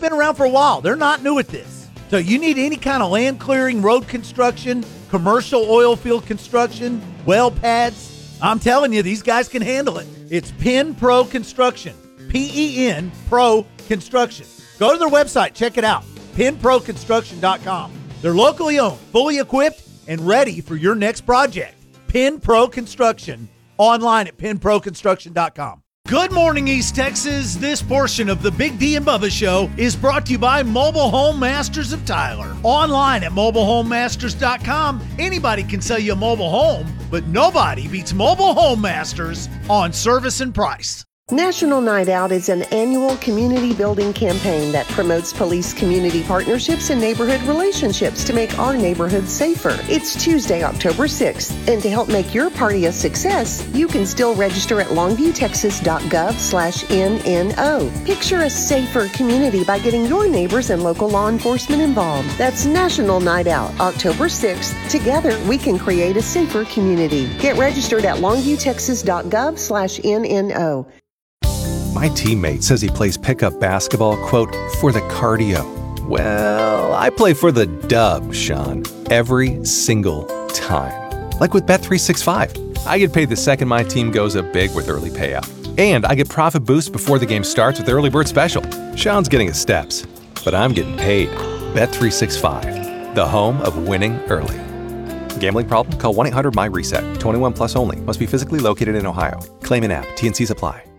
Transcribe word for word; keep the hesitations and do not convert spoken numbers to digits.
been around for a while. They're not new at this. So you need any kind of land clearing, road construction, commercial oil field construction, well pads. I'm telling you, these guys can handle it. It's Penn Pro Construction. P E N Pro Construction. Go to their website. Check it out. penn pro construction dot com. They're locally owned, fully equipped, and ready for your next project. Penn Pro Construction. Online at penn pro construction dot com. Good morning, East Texas. This portion of the Big D and Bubba Show is brought to you by Mobile Home Masters of Tyler. Online at mobile home masters dot com. Anybody can sell you a mobile home, but nobody beats Mobile Home Masters on service and price. National Night Out is an annual community building campaign that promotes police community partnerships and neighborhood relationships to make our neighborhoods safer. It's Tuesday, October sixth, and to help make your party a success, you can still register at longview texas dot gov slash N N O. Picture a safer community by getting your neighbors and local law enforcement involved. That's National Night Out, October sixth. Together, we can create a safer community. Get registered at longview texas dot gov slash N N O. My teammate says he plays pickup basketball, quote, for the cardio. Well, I play for the dub, Sean, every single time. Like with Bet three sixty-five. I get paid the second my team goes up big with early payout. And I get profit boost before the game starts with the early bird special. Sean's getting his steps, but I'm getting paid. Bet three sixty-five, the home of winning early. Gambling problem? Call one eight hundred M Y RESET. twenty-one plus only. Must be physically located in Ohio. Claim in app. T and Cs apply.